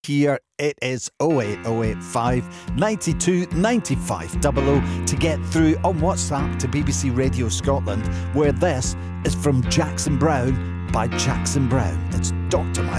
Here it is 08085 92 95 00 to get through on WhatsApp to BBC Radio Scotland, where this is from Jackson Browne by Jackson Browne. It's Dr. Miles.